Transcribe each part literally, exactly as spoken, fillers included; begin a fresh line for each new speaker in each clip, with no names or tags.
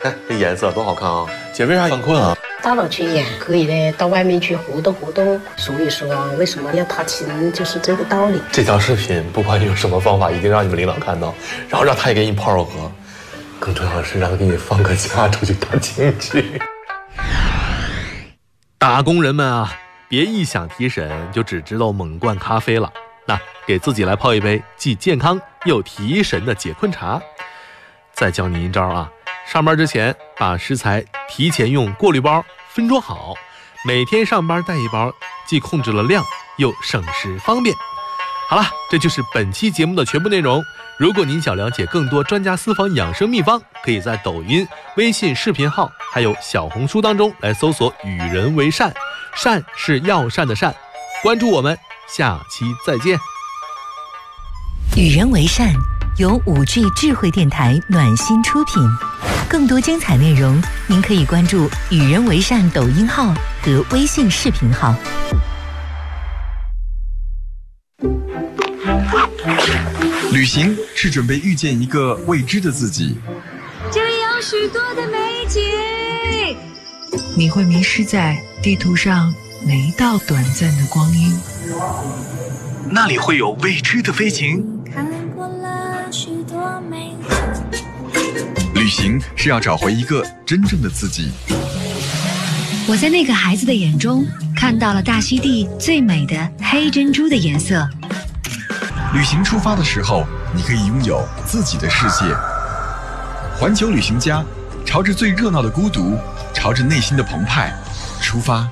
看这颜色多好看啊！姐为啥犯困啊？
大了去演可以呢，到外面去活动活动。所以说啊，为什么要踏青，就是这个道理。
这条视频不管你用什么方法，一定让你们领导看到，然后让他也给你泡柔和。更重要的是，让他给你放个假，出去踏青去。
打工人们啊，别一想提神就只知道猛灌咖啡了。那给自己来泡一杯既健康又提神的解困茶。再教你一招啊，上班之前把食材提前用过滤包分装好，每天上班带一包，既控制了量又省时方便。好了，这就是本期节目的全部内容。如果您想了解更多专家私房养生秘方，可以在抖音、微信视频号还有小红书当中来搜索与人为善，善是药膳的善。关注我们，下期再见。
与人为善由五 G 智慧电台暖心出品，更多精彩内容您可以关注与人为善抖音号和微信视频号。
旅行是准备遇见一个未知的自己，
这里有许多的美景，
你会迷失在地图上每一道短暂的光阴，
那里会有未知的飞行。
看过了许多美
景，旅行是要找回一个真正的自己。
我在那个孩子的眼中看到了大溪地最美的黑珍珠的颜色。
旅行出发的时候，你可以拥有自己的世界。环球旅行家，朝着最热闹的孤独，朝着内心的澎湃出发。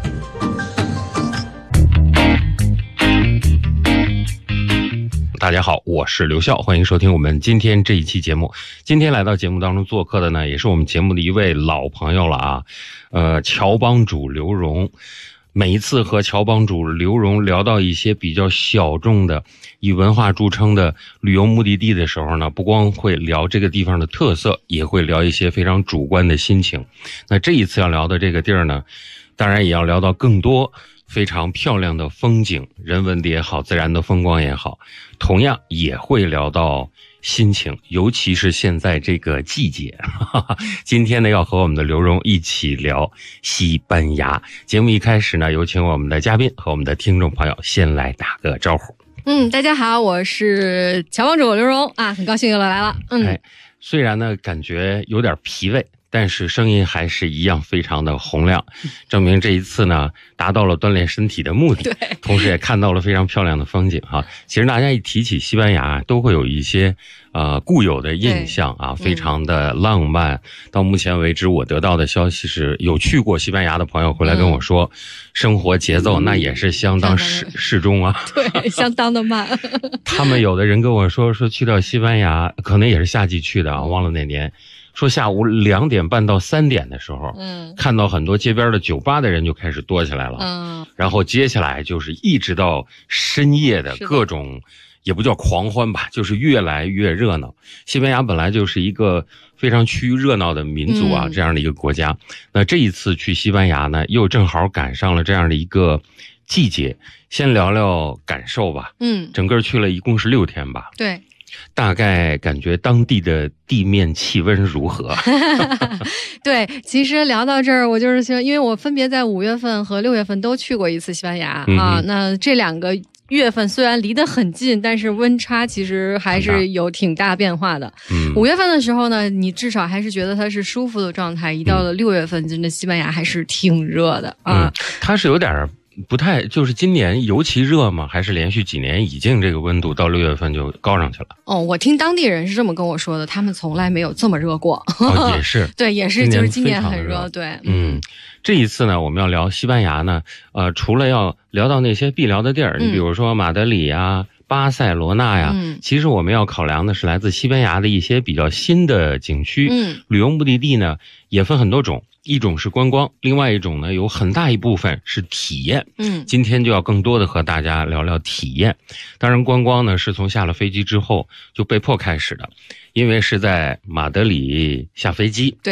大家好，我是刘笑，欢迎收听我们今天这一期节目。今天来到节目当中做客的呢，也是我们节目的一位老朋友了啊，呃，乔帮主刘荣。每一次和乔帮主刘荣聊到一些比较小众的以文化著称的旅游目的地的时候呢，不光会聊这个地方的特色，也会聊一些非常主观的心情。那这一次要聊的这个地儿呢，当然也要聊到更多非常漂亮的风景，人文的也好，自然的风光也好，同样也会聊到心情，尤其是现在这个季节。今天呢，要和我们的刘荣一起聊西班牙。节目一开始呢，有请我们的嘉宾和我们的听众朋友先来打个招呼。
嗯，大家好，我是乔帮主刘荣啊，很高兴又来了。嗯，
哎，虽然呢感觉有点疲惫，但是声音还是一样非常的洪亮，证明这一次呢达到了锻炼身体的目的，
对，
同时也看到了非常漂亮的风景哈。其实大家一提起西班牙，都会有一些呃固有的印象啊，非常的浪漫。嗯、到目前为止，我得到的消息是，有去过西班牙的朋友回来跟我说，嗯、生活节奏那也是相当适适中啊，
对，相当的慢。
他们有的人跟我说，说去到西班牙，可能也是夏季去的啊，忘了哪年。说下午两点半到三点的时候，嗯，看到很多街边的酒吧的人就开始多起来了，嗯，然后接下来就是一直到深夜的各种，也不叫狂欢吧，就是越来越热闹。西班牙本来就是一个非常趋于热闹的民族啊，嗯、这样的一个国家。那这一次去西班牙呢，又正好赶上了这样的一个季节。先聊聊感受吧，嗯，整个去了一共是六天吧，
对。
大概感觉当地的地面气温如何？
对，其实聊到这儿，我就是说，因为我分别在五月份和六月份都去过一次西班牙、嗯、啊。那这两个月份虽然离得很近，但是温差其实还是有挺大变化的。嗯，五月份的时候呢，你至少还是觉得它是舒服的状态。一到了六月份，真的西班牙还是挺热的啊。
嗯、它是有点。不太，就是今年尤其热吗？还是连续几年已经这个温度到六月份就高上去了？
哦，我听当地人是这么跟我说的，他们从来没有这么热过。
哦，也是，
对，也是，就是今年很热，对，
嗯。这一次呢，我们要聊西班牙呢，呃，除了要聊到那些必聊的地儿，你比如说马德里啊、巴塞罗那呀，嗯，其实我们要考量的是来自西班牙的一些比较新的景区，嗯，旅游目的地呢也分很多种。一种是观光，另外一种呢有很大一部分是体验。嗯，今天就要更多的和大家聊聊体验。当然观光呢是从下了飞机之后就被迫开始的，因为是在马德里下飞机。
对。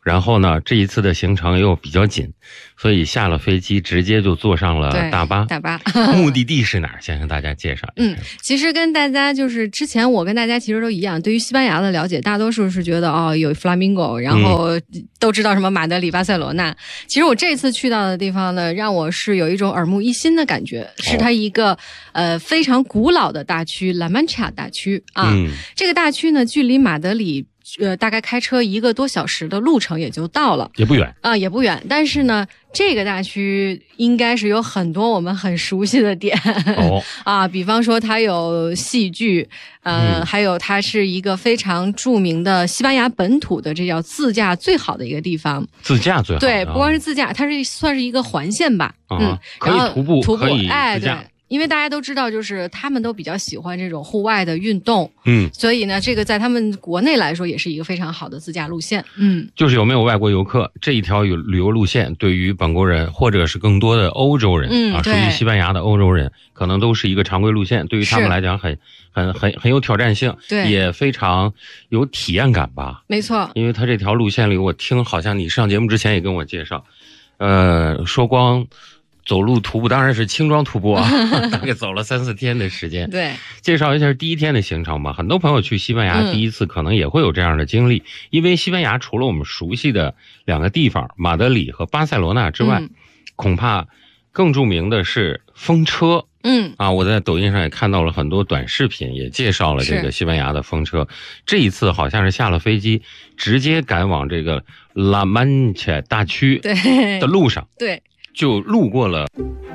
然后呢，这一次的行程又比较紧，所以下了飞机直接就坐上了大巴。
大巴
目的地是哪儿？先跟大家介绍一下。
嗯，其实跟大家就是之前我跟大家其实都一样，对于西班牙的了解，大多数是觉得哦有 Flamingo， 然后都知道什么马德里、巴塞罗那。其实我这次去到的地方呢，让我是有一种耳目一新的感觉，是它一个、哦、呃非常古老的大区——拉曼恰大区啊。嗯、这个大区呢，距离马德里。呃，大概开车一个多小时的路程也就到了，
也不远
啊、呃，也不远。但是呢，这个大区应该是有很多我们很熟悉的点
哦
啊，比方说它有戏剧，呃、嗯，还有它是一个非常著名的西班牙本土的这叫自驾最好的一个地方。
自驾最好的，
对，不光是自驾，它是算是一个环线吧，
啊、
嗯，
可以徒步，
徒步，
可以
哎，
自驾。
对。因为大家都知道，就是他们都比较喜欢这种户外的运动，
嗯，
所以呢，这个在他们国内来说也是一个非常好的自驾路线，嗯，
就是有没有外国游客这一条有旅游路线，对于本国人或者是更多的欧洲人，
嗯，
啊，属于西班牙的欧洲人，可能都是一个常规路线，对于他们来讲很很很很有挑战性，
对，
也非常有体验感吧，
没错，
因为他这条路线里，我听好像你上节目之前也跟我介绍，呃，说光。走路徒步当然是轻装徒步啊，大概走了三四天的时间。
对，
介绍一下第一天的行程吧。很多朋友去西班牙第一次可能也会有这样的经历，嗯、因为西班牙除了我们熟悉的两个地方马德里和巴塞罗那之外，嗯、恐怕更著名的是风车。
嗯
啊，我在抖音上也看到了很多短视频，也介绍了这个西班牙的风车。这一次好像是下了飞机，直接赶往这个拉曼恰大区的路上。
对。
就路过了。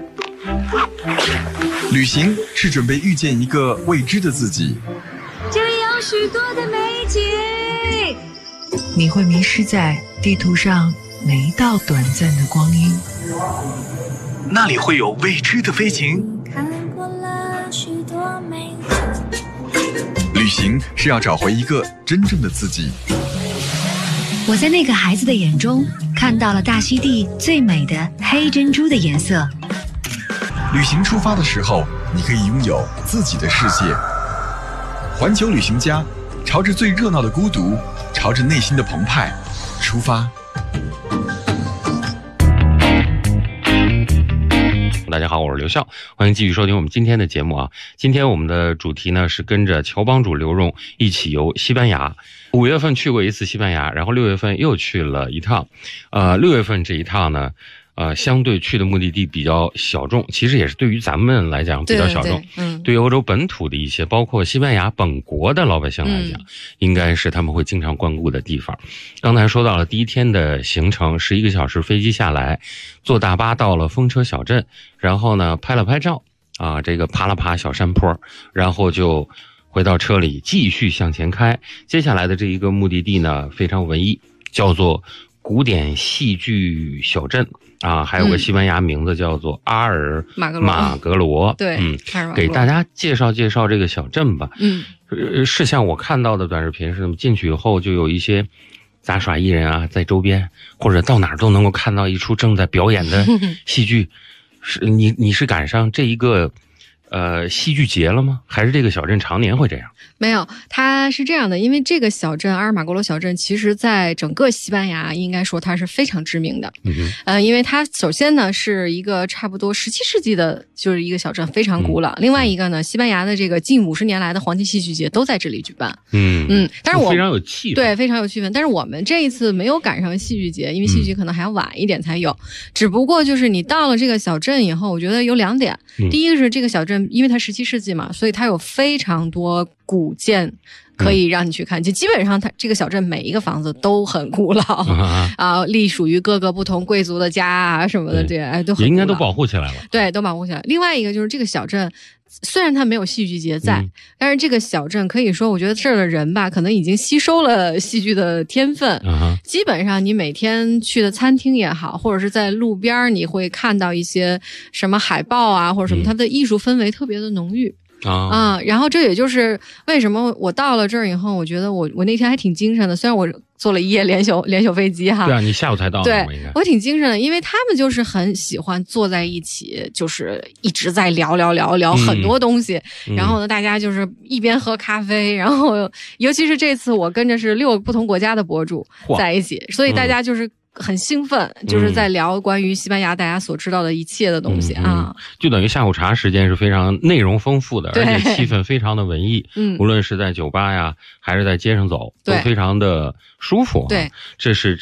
旅行是准备遇见一个未知的自己，
这里有许多的美景，
你会迷失在地图上每一道短暂的光阴。
那里会有未知的飞行。
看过了许多美景。
旅行是要找回一个真正的自己。
我在那个孩子的眼中看到了大溪地最美的黑珍珠的颜色。
旅行出发的时候，你可以拥有自己的世界。环球旅行家，朝着最热闹的孤独，朝着内心的澎湃出发。
大家好，我是刘笑，欢迎继续收听我们今天的节目啊。今天我们的主题呢是跟着乔帮主刘荣一起游西班牙。五月份去过一次西班牙，然后六月份又去了一趟。呃，六月份这一趟呢，呃，相对去的目的地比较小众，其实也是对于咱们来讲比较小众。
对对对嗯，
对于欧洲本土的一些，包括西班牙本国的老百姓来讲，嗯、应该是他们会经常光顾的地方。刚才说到了第一天的行程，十一个小时飞机下来，坐大巴到了风车小镇，然后呢拍了拍照啊，这个爬了爬小山坡，然后就回到车里继续向前开。接下来的这一个目的地呢非常文艺，叫做古典戏剧小镇啊，还有个西班牙名字叫做阿尔
马格罗。
马格罗
对，
嗯，给大家介绍介绍这个小镇吧。
嗯，
呃，是像我看到的短视频是进去以后就有一些杂耍艺人啊在周边，或者到哪儿都能够看到一出正在表演的戏剧。是你你是赶上这一个呃戏剧节了吗？还是这个小镇常年会这样？
没有，它是这样的，因为这个小镇阿尔马格罗小镇，其实在整个西班牙应该说它是非常知名的。
嗯
呃，因为它首先呢是一个差不多十七世纪的，就是一个小镇，非常古老。嗯、另外一个呢，西班牙的这个近五十年来的黄金戏剧节都在这里举办。
嗯
嗯，但是我
非常有气氛，
对，非常有气氛。但是我们这一次没有赶上戏剧节，因为戏剧节可能还要晚一点才有。嗯、只不过就是你到了这个小镇以后，我觉得有两点。
嗯、
第一个是这个小镇，因为它十七世纪嘛，所以它有非常多古建可以让你去看，就基本上它这个小镇每一个房子都很古老啊，啊隶属于各个不同贵族的家啊什么的，这哎都很古老，
应该都保护起来了。
对，都保护起来。另外一个就是这个小镇，虽然它没有戏剧节在，嗯、但是这个小镇可以说，我觉得这儿的人吧，可能已经吸收了戏剧的天分。
嗯、
基本上你每天去的餐厅也好，或者是在路边你会看到一些什么海报啊，或者什么，它的艺术氛围特别的浓郁。
啊、
嗯，然后这也就是为什么我到了这儿以后，我觉得我我那天还挺精神的，虽然我坐了一夜连休连休飞机哈。
对啊，你下午才到的，
对，
我应该
我挺精神的，因为他们就是很喜欢坐在一起，就是一直在聊聊聊聊很多东西。嗯、然后呢，大家就是一边喝咖啡，然后尤其是这次我跟着是六个不同国家的博主在一起，所以大家就是。很兴奋，就是在聊关于西班牙大家所知道的一切的东西啊，
嗯嗯、就等于下午茶时间是非常内容丰富的，而且气氛非常的文艺。嗯，无论是在酒吧呀，还是在街上走，都非常的舒服、啊。
对，
这是。